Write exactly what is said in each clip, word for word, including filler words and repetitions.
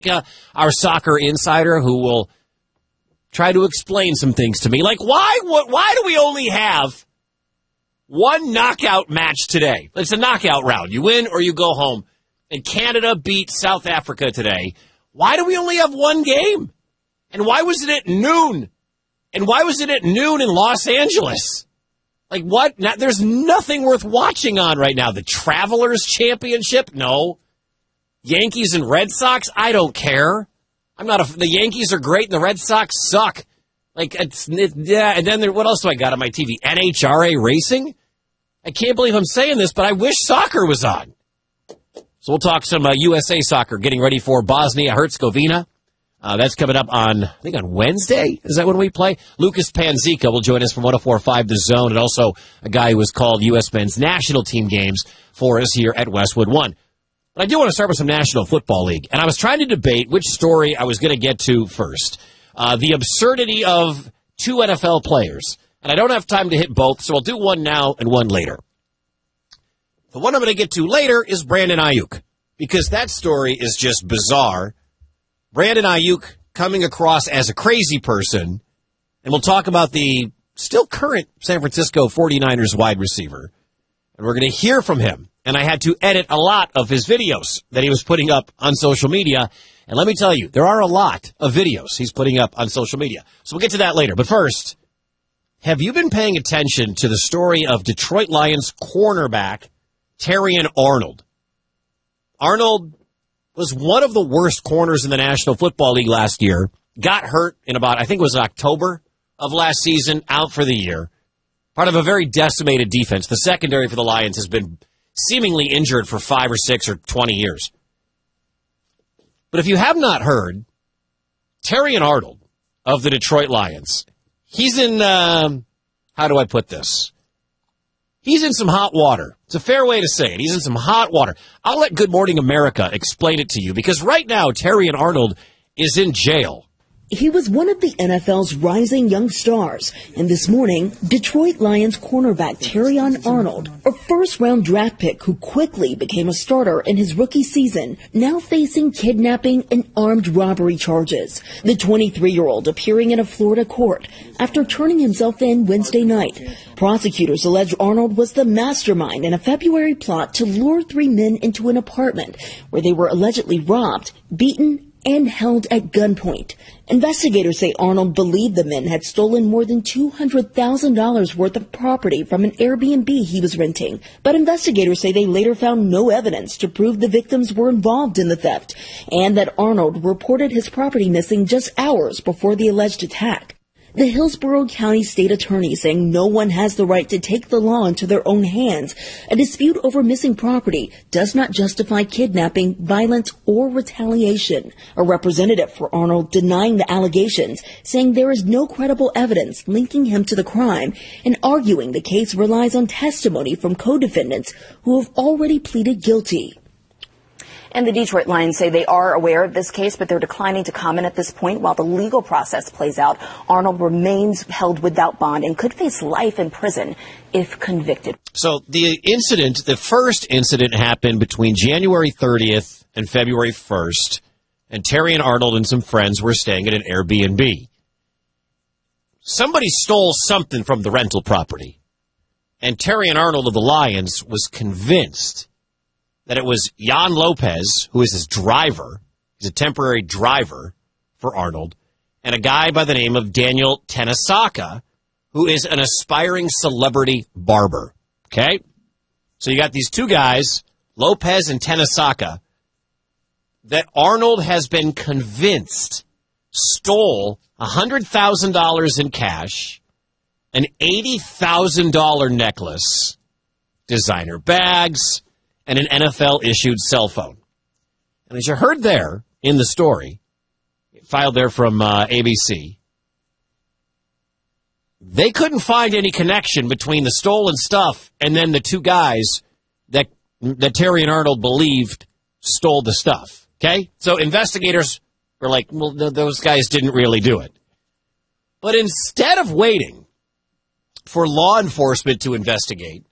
Uh, our soccer insider who will try to explain some things to me. Like, why, what, why do we only have one knockout match today? It's a knockout round. You win or you go home. And Canada beat South Africa today. Why do we only have one game? And why was it at noon? And why was it at noon in Los Angeles? Like, what? Now, there's nothing worth watching on right now. The Travelers Championship? No. Yankees and Red Sox? I don't care. I'm not a, the Yankees are great and the Red Sox suck. Like, it's, it, yeah, and then there, what else do I got on my T V? N H R A Racing? I can't believe I'm saying this, but I wish soccer was on. So we'll talk some uh, U S A soccer, getting ready for Bosnia-Herzegovina. Uh, that's coming up on, I think on Wednesday. Is that when we play? Lucas Panzica will join us from one oh four point five The Zone, and also a guy who has called U S men's national team games for us here at Westwood One. But I do want to start with some National Football League. And I was trying to debate which story I was going to get to first. Uh, the absurdity of two N F L players. And I don't have time to hit both, so I'll do one now and one later. The one I'm going to get to later is Brandon Ayuk, because that story is just bizarre. Brandon Ayuk coming across as a crazy person, and we'll talk about the still current San Francisco forty-niners wide receiver. And we're going to hear from him. And I had to edit a lot of his videos that he was putting up on social media. And let me tell you, there are a lot of videos he's putting up on social media. So we'll get to that later. But first, have you been paying attention to the story of Detroit Lions cornerback Terrion Arnold? Arnold was one of the worst corners in the National Football League last year. Got hurt in about, I think it was October of last season, out for the year. Part of a very decimated defense. The secondary for the Lions has been seemingly injured for five or six or twenty years. But if you have not heard, Terrion Arnold of the Detroit Lions, he's in, um, how do I put this? He's in some hot water. It's a fair way to say it. He's in some hot water. I'll let Good Morning America explain it to you, because right now, Terrion Arnold is in jail. He was one of the N F L's rising young stars, and this morning, Detroit Lions cornerback Terrion Arnold, a first-round draft pick who quickly became a starter in his rookie season, now facing kidnapping and armed robbery charges. The twenty-three-year-old appearing in a Florida court after turning himself in Wednesday night. Prosecutors allege Arnold was the mastermind in a February plot to lure three men into an apartment where they were allegedly robbed, beaten, and held at gunpoint. Investigators say Arnold believed the men had stolen more than two hundred thousand dollars worth of property from an Airbnb he was renting. But investigators say they later found no evidence to prove the victims were involved in the theft, and that Arnold reported his property missing just hours before the alleged attack. The Hillsborough County State Attorney saying no one has the right to take the law into their own hands. A dispute over missing property does not justify kidnapping, violence, or retaliation. A representative for Arnold denying the allegations, saying there is no credible evidence linking him to the crime, and arguing the case relies on testimony from co-defendants who have already pleaded guilty. And the Detroit Lions say they are aware of this case, but they're declining to comment at this point while the legal process plays out. Arnold remains held without bond and could face life in prison if convicted. So the incident, the first incident happened between January thirtieth and February first, and Terrion Arnold and some friends were staying at an Airbnb. Somebody stole something from the rental property, and Terrion Arnold of the Lions was convinced that it was Jan Lopez, who is his driver. He's a temporary driver for Arnold, and a guy by the name of Daniel Tenisaka, who is an aspiring celebrity barber. Okay? So you got these two guys, Lopez and Tenisaka, that Arnold has been convinced stole one hundred thousand dollars in cash, an eighty thousand dollars necklace, designer bags, and an N F L-issued cell phone. And as you heard there in the story, filed there from uh, A B C, they couldn't find any connection between the stolen stuff and then the two guys that that Terrion Arnold believed stole the stuff. Okay? So investigators were like, well, th- those guys didn't really do it. But instead of waiting for law enforcement to investigate,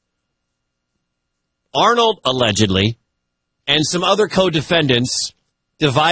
Arnold, allegedly, and some other co-defendants divide